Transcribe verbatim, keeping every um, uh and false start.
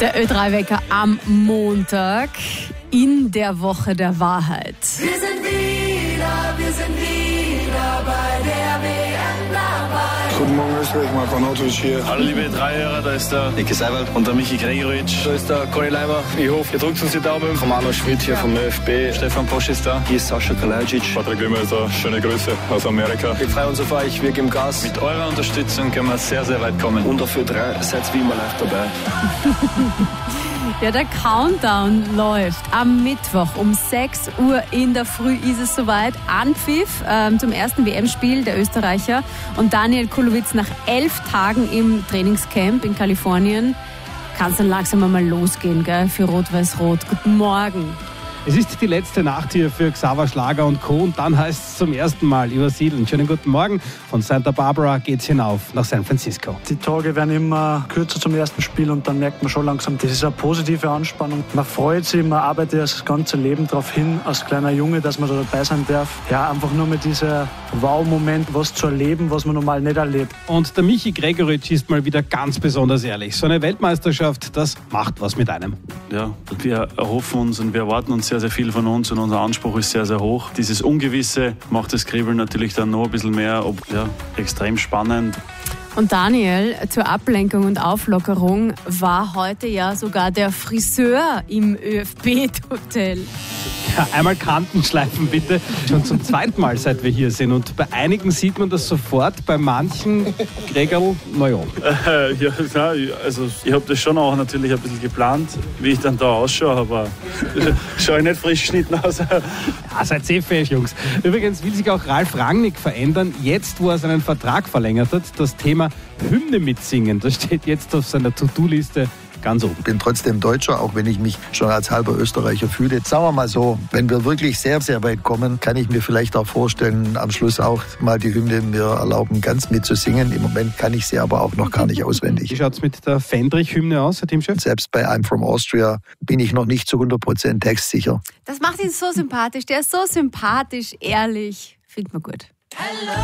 Der Ö drei Wecker am Montag in der Woche der Wahrheit. Wir sind wieder, wir sind wieder bei der W M dabei. Guten Morgen Österreich, Marco Nautovic hier. Hallo liebe Dreihörer, da ist der Niki Seiwald und der Michi Gregoritsch. Da ist der Conny Leimer. Ich hoffe, ihr drückt uns die Daumen. Romano Schmidt hier vom ÖFB. Stefan Posch ist da. Hier ist Sascha Kalajdzic. Patrick Wimmelser, schöne Grüße aus Amerika. Wir freuen uns auf euch, wir geben Gas. Mit eurer Unterstützung können wir sehr, sehr weit kommen. Und dafür drei seid wie immer live dabei. Ja, der Countdown läuft. Am Mittwoch um sechs Uhr in der Früh ist es soweit. Anpfiff ähm, zum ersten W M-Spiel der Österreicher. Und Daniel Kulowitz nach elf Tagen im Trainingscamp in Kalifornien. Kann es dann langsam einmal losgehen, gell, für Rot-Weiß-Rot. Guten Morgen. Es ist die letzte Nacht hier für Xaver Schlager und Co. Und dann heißt es zum ersten Mal übersiedeln. Schönen guten Morgen. Von Santa Barbara geht's hinauf nach San Francisco. Die Tage werden immer kürzer zum ersten Spiel und dann merkt man schon langsam, das ist eine positive Anspannung. Man freut sich, man arbeitet das ganze Leben darauf hin, als kleiner Junge, dass man da dabei sein darf. Ja, einfach nur mit diesem Wow-Moment, was zu erleben, was man normal nicht erlebt. Und der Michi Gregoritsch ist mal wieder ganz besonders ehrlich. So eine Weltmeisterschaft, das macht was mit einem. Ja, wir erhoffen uns und wir erwarten uns sehr, sehr viel von uns und unser Anspruch ist sehr, sehr hoch. Dieses Ungewisse macht das Kribbeln natürlich dann noch ein bisschen mehr, ob, ja, extrem spannend. Und Daniel, zur Ablenkung und Auflockerung war heute ja sogar der Friseur im ÖFB-Hotel. Ja, einmal Kanten schleifen bitte. Schon zum zweiten Mal, seit wir hier sind. Und bei einigen sieht man das sofort, bei manchen, Gregerl, naja. Äh, ja, also ich habe das schon auch natürlich ein bisschen geplant, wie ich dann da ausschaue, aber schaue ich nicht frisch geschnitten aus. Ja, seid sehr fesch, Jungs. Übrigens will sich auch Ralf Rangnick verändern, jetzt wo er seinen Vertrag verlängert hat. Das Thema Hymne mitsingen, das steht jetzt auf seiner To-Do-Liste ganz oben. Ich bin trotzdem Deutscher, auch wenn ich mich schon als halber Österreicher fühle. Sagen wir mal so, wenn wir wirklich sehr, sehr weit kommen, kann ich mir vielleicht auch vorstellen, am Schluss auch mal die Hymne mir erlauben, ganz mitzusingen. Im Moment kann ich sie aber auch noch gar nicht auswendig. Wie schaut es mit der Fendrich-Hymne aus, Herr Teamchef? Selbst bei I'm from Austria bin ich noch nicht zu hundert Prozent textsicher. Das macht ihn so sympathisch. Der ist so sympathisch, ehrlich. Findet man gut.